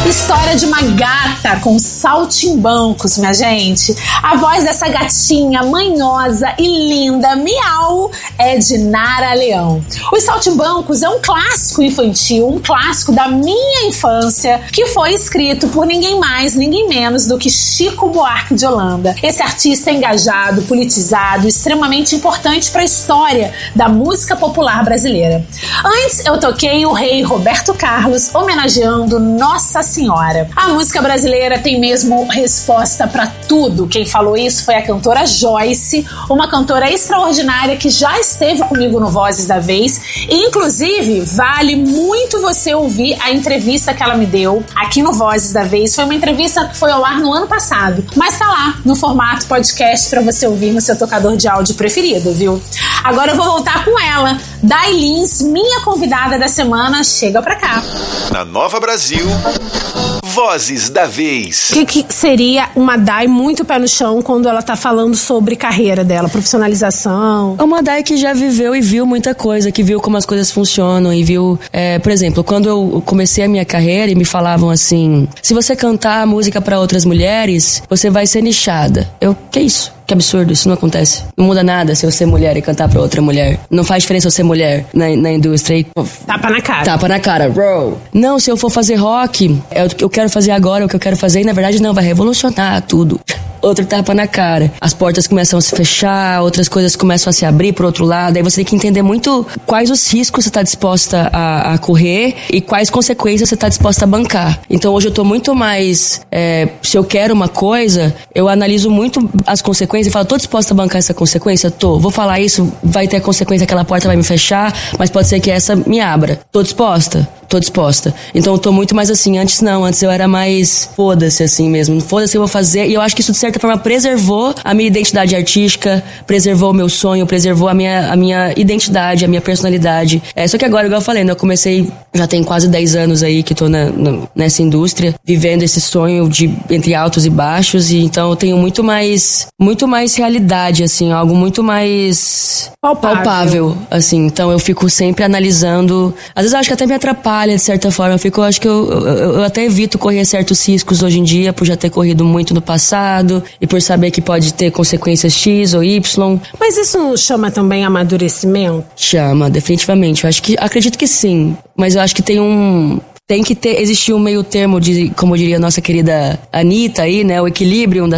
História de uma gata com saltimbancos, minha gente. A voz dessa gatinha manhosa e linda, miau, é de Nara Leão. Os Saltimbancos é um clássico infantil, um clássico da minha infância, que foi escrito por ninguém mais, ninguém menos do que Chico Buarque de Holanda. Esse artista engajado, politizado, extremamente importante para a história da música popular brasileira. Antes eu toquei o rei Roberto Carlos, homenageando Nossa Senhora. A música brasileira tem mesmo resposta para tudo. Quem falou isso foi a cantora Joyce, uma cantora extraordinária que já esteve comigo no Vozes da Vez. E, inclusive, vale muito você ouvir a entrevista que ela me deu aqui no Vozes da Vez. Foi uma entrevista que foi ao ar no ano passado, mas tá lá no formato podcast para você ouvir no seu tocador de áudio preferido, viu? Agora eu vou voltar com ela. Day Lins, minha convidada da semana, chega pra cá. Na Nova Brasil, Vozes da Vez. O que seria uma Day muito pé no chão quando ela tá falando sobre carreira dela, profissionalização? É uma Day que já viveu e viu muita coisa, que viu como as coisas funcionam e viu... por exemplo, quando eu comecei a minha carreira e me falavam assim, se você cantar música pra outras mulheres, você vai ser nichada. Que isso? Que absurdo, isso não acontece. Não muda nada se eu ser mulher e cantar pra outra mulher. Não faz diferença eu ser mulher na indústria. Tapa na cara. Tapa na cara, bro. Não, se eu for fazer rock, é o que eu quero fazer agora, é o que eu quero fazer. E na verdade não, vai revolucionar tudo. Outro tapa na cara. As portas começam a se fechar, outras coisas começam a se abrir pro outro lado. Aí você tem que entender muito quais os riscos você tá disposta a correr e quais consequências você tá disposta a bancar. Então hoje eu tô muito mais... se eu quero uma coisa, eu analiso muito as consequências e falo, tô disposta a bancar essa consequência? Tô. Vou falar isso, vai ter a consequência, aquela porta vai me fechar, mas pode ser que essa me abra. Tô disposta? Tô disposta. Então eu tô muito mais assim. Antes não, antes eu era mais foda-se assim mesmo. Foda-se, eu vou fazer. E eu acho que isso de certa forma preservou a minha identidade artística, preservou o meu sonho, preservou a minha identidade, a minha personalidade. Só que agora, igual eu falei, né, eu comecei, já tem quase 10 anos aí que tô nessa indústria, vivendo esse sonho entre altos e baixos, e então eu tenho muito mais realidade, assim, algo muito mais palpável, assim. Então eu fico sempre analisando. Às vezes eu acho que até me atrapalha de certa forma. Eu acho que eu até evito correr certos riscos hoje em dia, por já ter corrido muito no passado e por saber que pode ter consequências X ou Y. Mas isso não chama também amadurecimento? Chama, definitivamente. Acredito que sim. Mas eu acho que tem que existir um meio termo de, como diria a nossa querida Anitta aí, né? O equilíbrio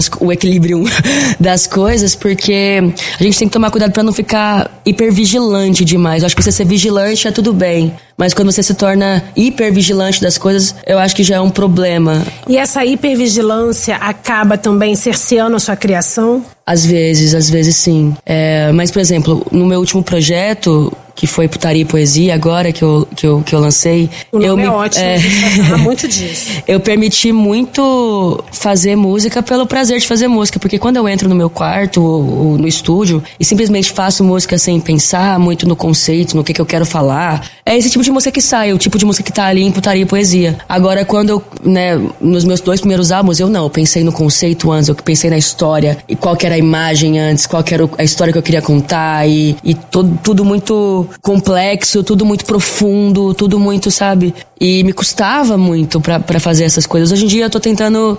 das coisas, porque a gente tem que tomar cuidado pra não ficar hipervigilante demais. Eu acho que você ser vigilante é tudo bem, mas quando você se torna hipervigilante das coisas, eu acho que já é um problema. E essa hipervigilância acaba também cerceando a sua criação? Às vezes sim. Mas, por exemplo, no meu último projeto, que foi Putaria e Poesia, agora que eu lancei... O nome é ótimo, a gente vai falar muito disso. Eu permiti muito fazer música pelo prazer de fazer música, porque quando eu entro no meu quarto ou no estúdio e simplesmente faço música sem pensar muito no conceito, no que eu quero falar, é esse tipo de música que sai, o tipo de música que tá ali em Putaria e Poesia. Agora, quando eu, nos meus 2 primeiros álbuns, eu pensei no conceito antes, eu pensei na história, e qual que era a imagem antes, qual que era a história que eu queria contar, e tudo muito complexo, tudo muito profundo, tudo muito, sabe? E me custava muito pra fazer essas coisas. Hoje em dia eu tô tentando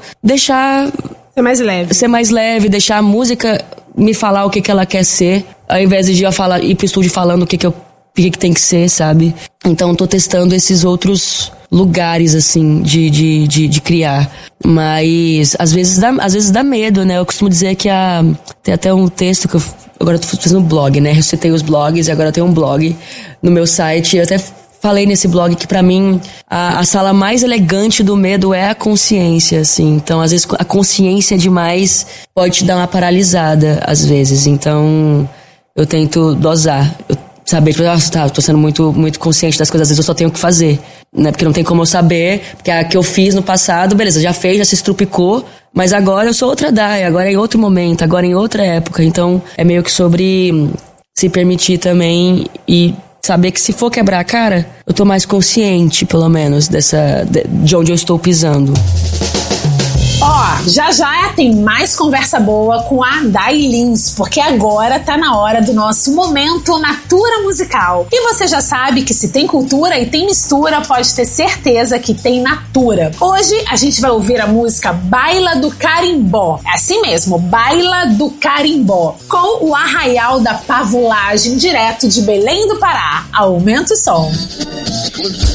ser mais leve, deixar a música me falar o que ela quer ser, ao invés de eu ir pro estúdio falando o que tem que ser, sabe? Então tô testando esses outros lugares, assim, de criar. Mas às vezes dá medo, né? Eu costumo dizer que tem até um texto que agora eu tô fazendo um blog, né? Eu citei os blogs e agora eu tenho um blog no meu site. Eu até falei nesse blog que pra mim a sala mais elegante do medo é a consciência, assim. Então, às vezes, a consciência demais pode te dar uma paralisada, às vezes. Então, eu tento dosar. Saber, tipo, tô sendo muito, muito consciente das coisas, às vezes eu só tenho que fazer, né? Porque não tem como eu saber, porque a que eu fiz no passado, beleza, já se estrupicou, mas agora eu sou outra Day, agora é em outro momento, agora é em outra época. Então, é meio que sobre se permitir também e saber que se for quebrar a cara, eu tô mais consciente, pelo menos, de onde eu estou pisando. Já tem mais conversa boa com a Day Lins, porque agora tá na hora do nosso momento Natura Musical. E você já sabe que se tem cultura e tem mistura, pode ter certeza que tem Natura. Hoje a gente vai ouvir a música Baila do Carimbó. É assim mesmo, Baila do Carimbó, com o Arraial da Pavulagem, direto de Belém do Pará. Aumenta o som.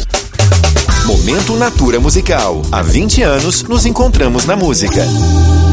Momento Natura Musical. Há 20 anos nos encontramos na música.